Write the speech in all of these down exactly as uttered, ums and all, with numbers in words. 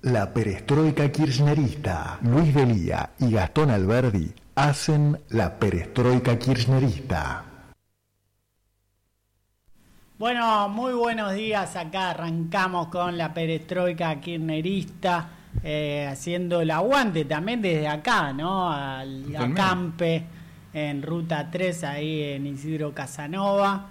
La perestroika kirchnerista. Luis Delía y Gastón Alberdi hacen la perestroika kirchnerista. Bueno, muy buenos días. Acá arrancamos con la perestroika kirchnerista, eh, haciendo el aguante también desde acá, ¿no? Al acampe en Ruta tres, ahí en Isidro Casanova.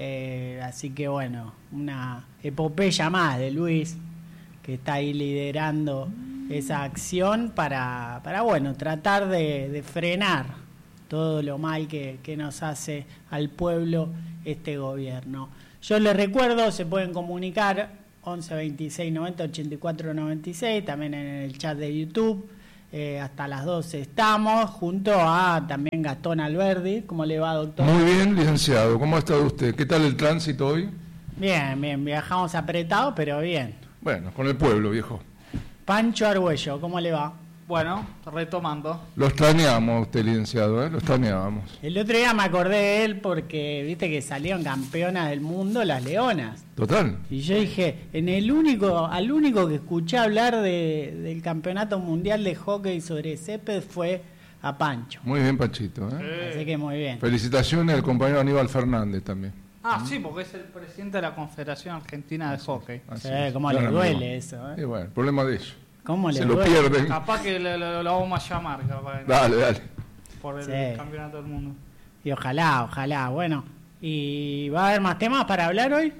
Eh, así que bueno, una epopeya más de Luis, que está ahí liderando esa acción para, para bueno, tratar de, de frenar todo lo mal que, que nos hace al pueblo este gobierno. Yo les recuerdo, se pueden comunicar once veintiséis noventa ochenta y cuatro noventa y seis, también en el chat de YouTube. Eh, hasta las doce estamos, junto a también Gastón Alberdi. ¿Cómo le va, doctor? Muy bien, licenciado. ¿Cómo ha estado usted? ¿Qué tal el tránsito hoy? Bien, bien, viajamos apretados, pero bien. Bueno, con el pueblo, viejo. Pancho Argüello, ¿cómo le va? Bueno, retomando. Lo extrañamos a usted, licenciado, ¿eh? Lo extrañábamos. El otro día me acordé de él porque, viste que salieron campeonas del mundo las leonas. Total. Y yo dije, en el único, al único que escuché hablar de, del campeonato mundial de hockey sobre césped fue a Pancho. Muy bien, Panchito, ¿eh? Eh. Así que muy bien. Felicitaciones al compañero Aníbal Fernández también. Ah, sí, porque es el presidente de la Confederación Argentina de Hockey. Sí, cómo le duele eso, ¿eh? Y bueno, el problema de ellos. ¿Cómo Se le lo duele? pierden. Capaz que lo, lo, lo vamos a llamar, capaz. Dale, dale. Por el Sí. campeonato del mundo. Y ojalá, ojalá. Bueno, ¿y va a haber más temas para hablar hoy?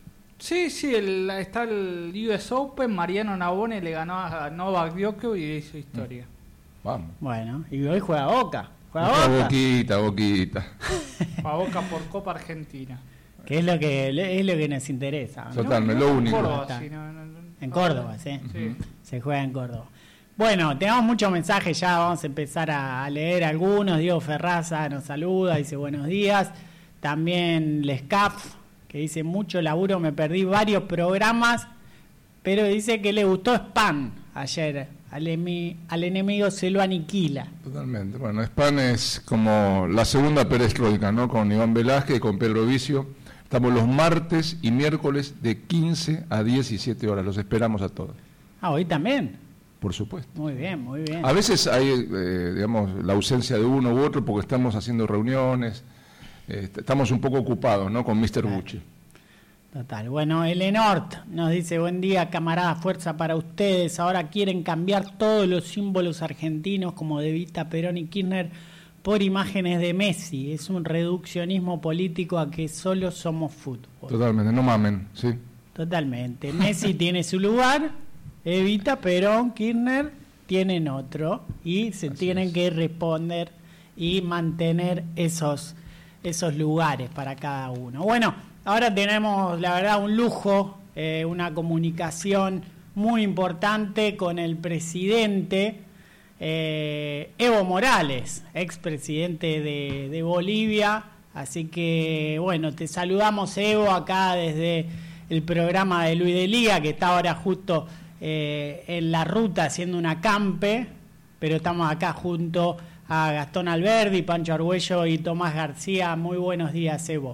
Sí, sí, el, está el U S Open. Mariano Navone le ganó a Novak Djokovic y hizo historia. Vamos. Bueno, y hoy juega Boca. Juega Boca, Boca. boquita, boquita. A Boca por Copa Argentina. Que es lo que es lo que nos interesa, ¿no? Totalmente, lo único. Córdoba, sí, no, no, no. En Córdoba, sí. Sí. Se juega en Córdoba. Bueno, tenemos muchos mensajes ya, vamos a empezar a, a leer algunos. Diego Ferraza nos saluda, dice buenos días. También Lescaf, que dice mucho laburo, me perdí varios programas, pero dice que le gustó Spam ayer, al, emi, al enemigo se lo aniquila. Totalmente. Bueno, Spam es como la segunda perestroika, ¿no? Con Iván Velázquez y con Pedro Vicio. Estamos los martes y miércoles de quince a diecisiete horas. Los esperamos a todos. Ah, hoy también. Por supuesto. Muy bien, muy bien. A veces hay, eh, digamos, la ausencia de uno u otro porque estamos haciendo reuniones. Eh, estamos un poco ocupados, ¿no? Con mister Claro. Bucci. Total. Bueno, Elenort nos dice, buen día, camarada, fuerza para ustedes. Ahora quieren cambiar todos los símbolos argentinos como de Evita, Perón y Kirchner por imágenes de Messi. Es un reduccionismo político a que solo somos fútbol. Totalmente, no mamen, ¿sí? Totalmente. Messi tiene su lugar, Evita, Perón, Kirchner tienen otro y se Así tienen es. que responder y mantener esos, esos lugares para cada uno. Bueno, ahora tenemos, la verdad, un lujo, eh, una comunicación muy importante con el presidente Eh, Evo Morales, expresidente de, de Bolivia. Así que, bueno, te saludamos, Evo, acá desde el programa de Luis Delía, que está ahora justo eh, en la ruta haciendo un acampe, pero estamos acá junto a Gastón Alberdi, Pancho Argüello y Tomás García. Muy buenos días, Evo.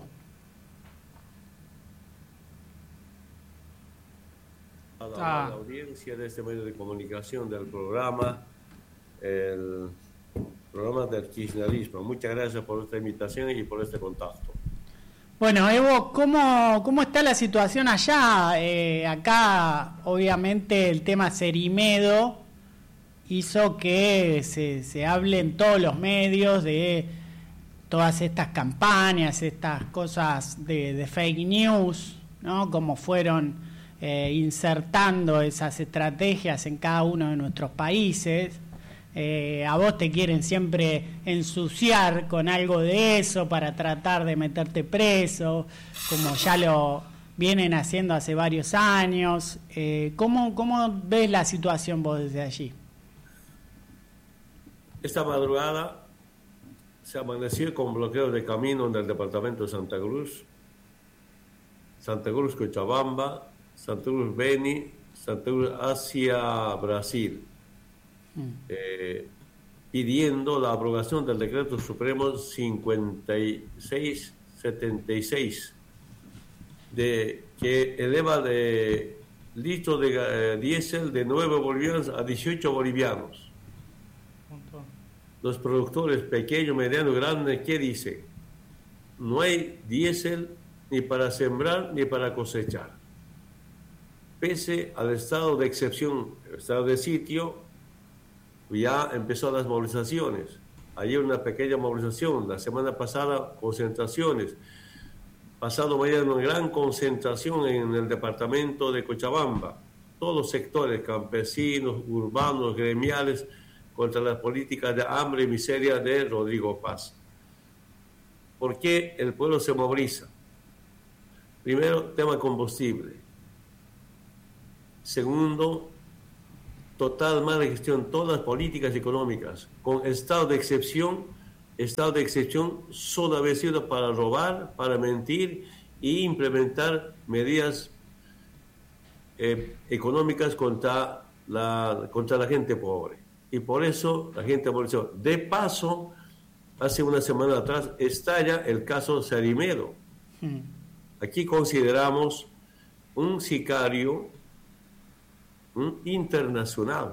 A la, Ah. a la audiencia de este medio de comunicación del programa, el programa del kirchnerismo. Muchas gracias por esta invitación y por este contacto. Bueno, Evo, ¿cómo, cómo está la situación allá? Eh, acá, obviamente, el tema Cerimedo hizo que se, se hable en todos los medios de todas estas campañas, estas cosas de, de fake news, ¿no? Cómo fueron eh, insertando esas estrategias en cada uno de nuestros países. Eh, a vos te quieren siempre ensuciar con algo de eso para tratar de meterte preso, como ya lo vienen haciendo hace varios años. Eh, ¿cómo, ¿Cómo ves la situación vos desde allí? Esta madrugada se amaneció con bloqueo de camino en el departamento de Santa Cruz, Santa Cruz Cochabamba, Santa Cruz Beni, Santa Cruz hacia Brasil. Eh, pidiendo la aprobación del decreto supremo cincuenta y seis setenta y seis de que eleva de litro de eh, diésel de nueve bolivianos a dieciocho bolivianos. Los productores pequeños, medianos, grandes, ¿qué dice? No hay diésel ni para sembrar ni para cosechar. Pese al estado de excepción, el estado de sitio, ya empezó las movilizaciones. Ayer una pequeña movilización, la semana pasada concentraciones. Pasado mañana una gran concentración en el departamento de Cochabamba. Todos los sectores, campesinos, urbanos, gremiales, contra las políticas de hambre y miseria de Rodrigo Paz. ¿Por qué el pueblo se moviliza? Primero, tema combustible. Segundo, total mala gestión, todas las políticas económicas, con estado de excepción, estado de excepción solo había sido para robar, para mentir e implementar medidas eh, económicas contra la, contra la gente pobre. Y por eso la gente movilizó. De paso, hace una semana atrás estalla el caso Sarimero. Hmm. Aquí consideramos un sicario un internacional.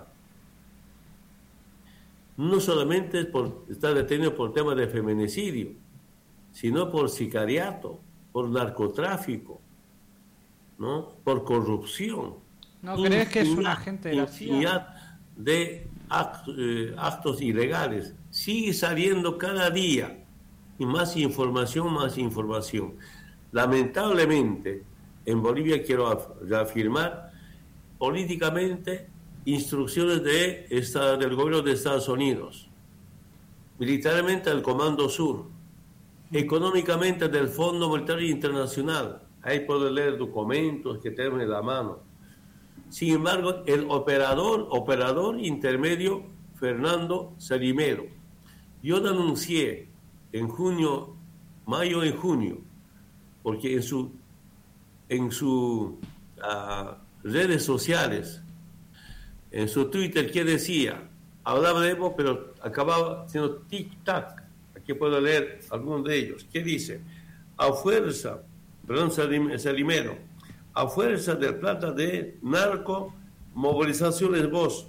No solamente por estar detenido por temas de feminicidio, sino por sicariato, por narcotráfico, ¿no? Por corrupción. ¿No crees que es un agente de la C I A? De actos, eh, actos ilegales. Sigue saliendo cada día y más información, más información. Lamentablemente, en Bolivia quiero reafirmar políticamente instrucciones de esta, del gobierno de Estados Unidos, militarmente del Comando Sur, económicamente del Fondo Monetario Internacional. Ahí puedo leer documentos que tengo en la mano. Sin embargo, el operador, operador intermedio, Fernando Sarimero. Yo denuncié en junio, mayo y junio, porque en su, en su uh, redes sociales, en su Twitter, ¿qué decía? Hablaba de Evo, pero acababa siendo tic-tac. Aquí puedo leer algunos de ellos. ¿Qué dice? A fuerza, perdón, Sarimero, a fuerza de plata de narco, movilizaciones vos,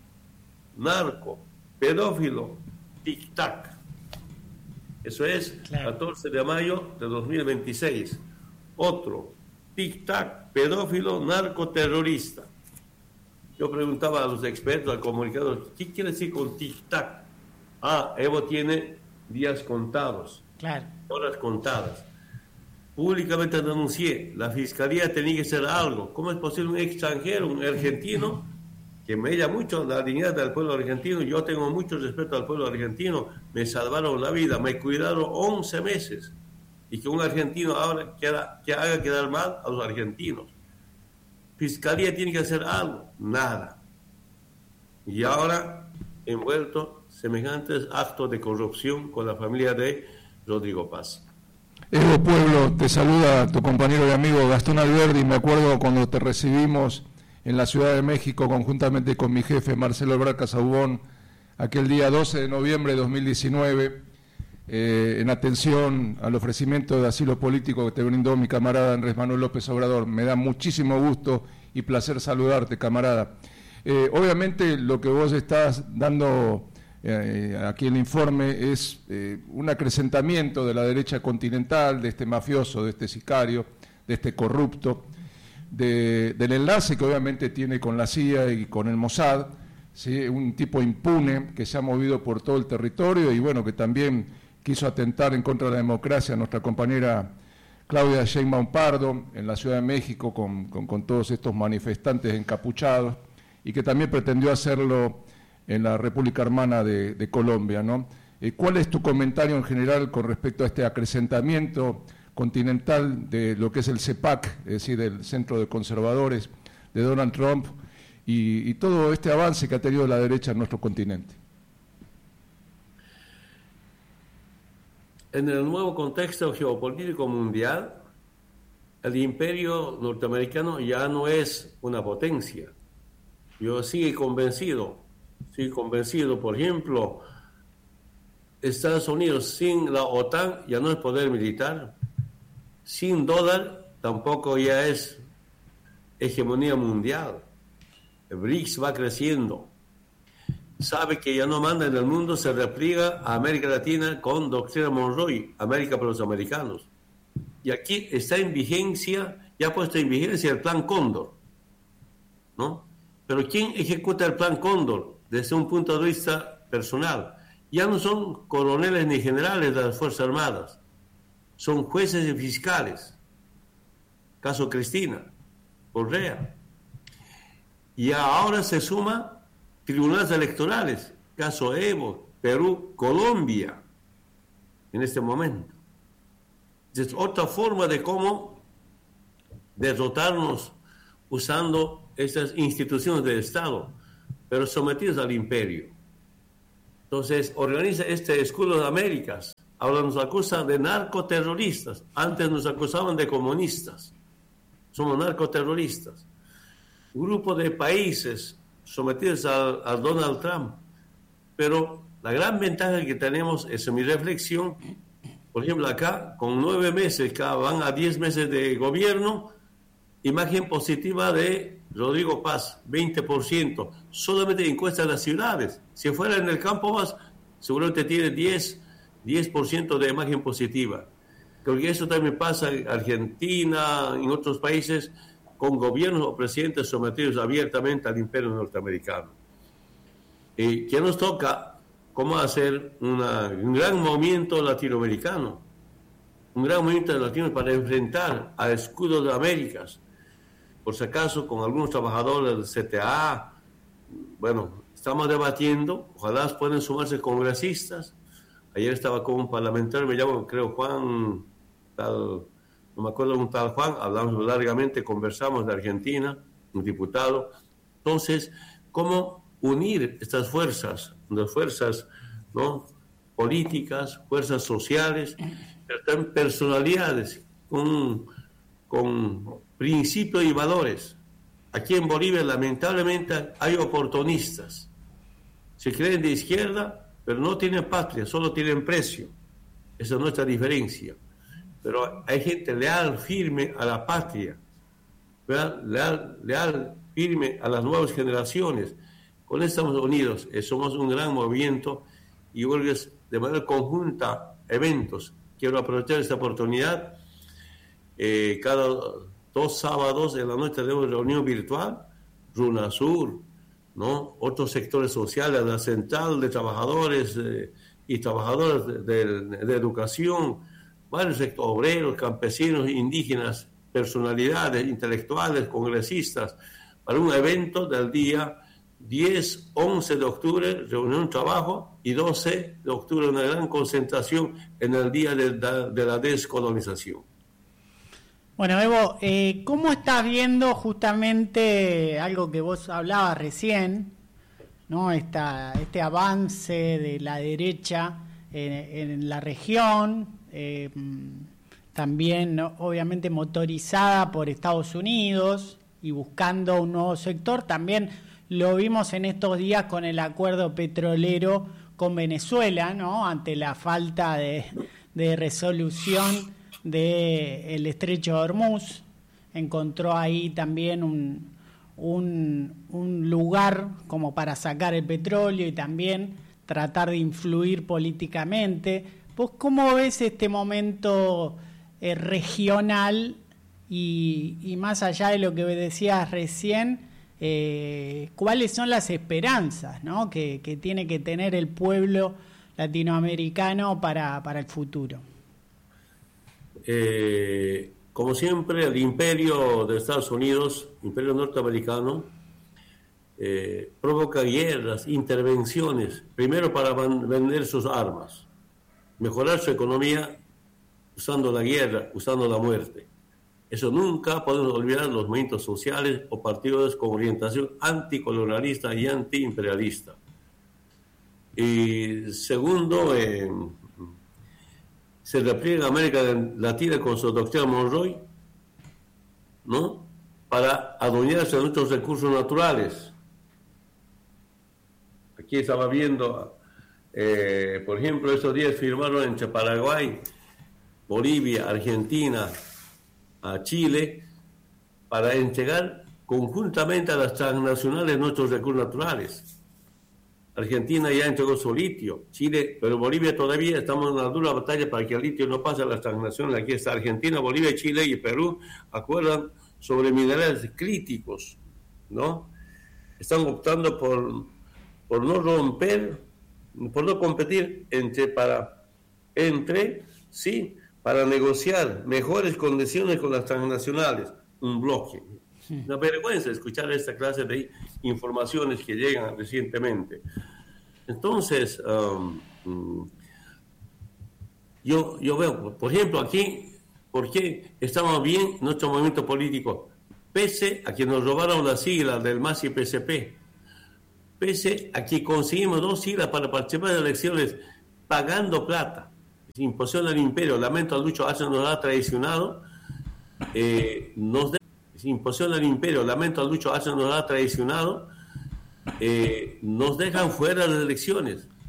narco, pedófilo, tic-tac. Eso es, claro. catorce de mayo de dos mil veintiséis. Otro, tic-tac, pedófilo, narcoterrorista. Yo preguntaba a los expertos, al comunicador, ¿qué quiere decir con tic-tac? Ah, Evo tiene días contados, claro. horas contadas. Públicamente denuncié, la fiscalía tenía que hacer algo. ¿Cómo es posible un extranjero, un argentino, que me ella mucho la dignidad del pueblo argentino? Yo tengo mucho respeto al pueblo argentino, me salvaron la vida, me cuidaron once meses, y que un argentino ahora quiera, que haga quedar mal a los argentinos. Fiscalía tiene que hacer algo, nada. Y ahora envuelto semejantes actos de corrupción con la familia de Rodrigo Paz. Evo Pueblo, te saluda tu compañero y amigo Gastón Alberdi. Me acuerdo cuando te recibimos en la Ciudad de México conjuntamente con mi jefe Marcelo Ebrard Casaubon, aquel día doce de noviembre de dos mil diecinueve, eh, en atención al ofrecimiento de asilo político que te brindó mi camarada Andrés Manuel López Obrador. Me da muchísimo gusto y placer saludarte, camarada. Eh, obviamente lo que vos estás dando eh, aquí en el informe es eh, un acrecentamiento de la derecha continental, de este mafioso, de este sicario, de este corrupto, de, del enlace que obviamente tiene con la C I A y con el Mossad, ¿sí? Un tipo impune que se ha movido por todo el territorio y bueno, que también quiso atentar en contra de la democracia. Nuestra compañera Claudia Sheinbaum Pardo en la Ciudad de México con, con, con todos estos manifestantes encapuchados y que también pretendió hacerlo en la República Hermana de, de Colombia, ¿no? Eh, ¿Cuál es tu comentario en general con respecto a este acrecentamiento continental de lo que es el CEPAC, es decir, del Centro de Conservadores de Donald Trump y, y todo este avance que ha tenido la derecha en nuestro continente? En el nuevo contexto geopolítico mundial, el imperio norteamericano ya no es una potencia. Yo sigo convencido, sigo convencido, por ejemplo, Estados Unidos sin la OTAN ya no es poder militar, sin dólar tampoco ya es hegemonía mundial. El B R I C S va creciendo. Sabe que ya no manda en el mundo, se repliega a América Latina con doctrina Monroe, América para los americanos. Y aquí está en vigencia, ya ha puesto en vigencia el Plan Cóndor, ¿no? Pero ¿quién ejecuta el Plan Cóndor desde un punto de vista personal? Ya no son coroneles ni generales de las Fuerzas Armadas, son jueces y fiscales. Caso Cristina, Correa. Y ahora se suma tribunales electorales, caso Evo, Perú, Colombia, en este momento. Es otra forma de cómo derrotarnos usando estas instituciones del Estado, pero sometidos al imperio. Entonces, organiza este escudo de Américas. Ahora nos acusan de narcoterroristas. Antes nos acusaban de comunistas. Somos narcoterroristas. Un grupo de países sometidos a, a Donald Trump. Pero la gran ventaja que tenemos es, en mi reflexión, por ejemplo, acá, con nueve meses, acá van a diez meses de gobierno, imagen positiva de Rodrigo Paz, veinte por ciento, solamente encuesta en las ciudades. Si fuera en el campo más, seguramente tiene diez por ciento de imagen positiva. Creo que eso también pasa en Argentina, en otros países, con gobiernos o presidentes sometidos abiertamente al imperio norteamericano. ¿Y qué nos toca? ¿Cómo hacer una, un gran movimiento latinoamericano? Un gran movimiento latino para enfrentar al escudo de Américas. Por si acaso, con algunos trabajadores del C T A, bueno, estamos debatiendo, ojalá puedan sumarse congresistas. Ayer estaba con un parlamentario, me llamo, creo, Juan, tal, no me acuerdo, un tal Juan, hablamos largamente, conversamos de Argentina, un diputado. Entonces, ¿cómo unir estas fuerzas, las fuerzas, ¿no?, políticas, fuerzas sociales, pero también personalidades con, con principios y valores? Aquí en Bolivia, lamentablemente, hay oportunistas. Se creen de izquierda, pero no tienen patria, solo tienen precio. Esa es nuestra diferencia. Pero hay gente leal, firme a la patria, ¿verdad? Leal, leal, firme a las nuevas generaciones. Con eso estamos unidos, eh, somos un gran movimiento y vuelves de manera conjunta eventos. Quiero aprovechar esta oportunidad. Eh, cada dos sábados en la noche tenemos reunión virtual, RUNASUR, ¿no?, otros sectores sociales, la central de trabajadores eh, y trabajadoras de, de, de educación, varios sectores, obreros, campesinos, indígenas, personalidades intelectuales, congresistas, para un evento del día diez, once de octubre, reunión trabajo, y doce de octubre una gran concentración en el día de, de, de la descolonización. Bueno, Evo, eh, ¿cómo estás viendo justamente algo que vos hablabas recién, ¿no?, Esta, este avance de la derecha en, en la región, eh, también, ¿no?, obviamente motorizada por Estados Unidos y buscando un nuevo sector? También lo vimos en estos días con el acuerdo petrolero con Venezuela, ¿no?, ante la falta de, de resolución del estrecho de Hormuz. Encontró ahí también un, un, un lugar como para sacar el petróleo y también tratar de influir políticamente. ¿Vos cómo ves este momento eh, regional y, y más allá de lo que decías recién, eh, cuáles son las esperanzas, ¿no?, que, que tiene que tener el pueblo latinoamericano para, para el futuro? Eh, como siempre, el imperio de Estados Unidos, imperio norteamericano, eh, provoca guerras, intervenciones, primero para vender sus armas, mejorar su economía usando la guerra, usando la muerte. Eso nunca podemos olvidar los movimientos sociales o partidos con orientación anticolonialista y antiimperialista. Y segundo, eh, se repliega América Latina con su doctrina Monroe, ¿no?, para adueñarse de nuestros recursos naturales. Aquí estaba viendo, eh, por ejemplo, estos días firmaron entre Paraguay, Bolivia, Argentina, a Chile, para entregar conjuntamente a las transnacionales nuestros recursos naturales. Argentina ya entregó su litio, Chile, pero Bolivia todavía estamos en una dura batalla para que el litio no pase a las transnacionales. Aquí está Argentina, Bolivia, Chile y Perú, acuerdan sobre minerales críticos, ¿no? Están optando por, por no romper, por no competir entre, para, entre, sí, para negociar mejores condiciones con las transnacionales, un bloque. Una vergüenza escuchar esta clase de informaciones que llegan recientemente. Entonces, um, yo, yo veo, por ejemplo, aquí, ¿por qué estamos bien nuestro movimiento político? Pese a que nos robaron las siglas del M A S y P C P, pese a que conseguimos dos siglas para participar en elecciones pagando plata, imposición al imperio, lamento a Lucho Arce nos ha traicionado, eh, nos de imposición al imperio, lamento a Lucho Arce nos ha traicionado, eh, nos dejan fuera de las elecciones.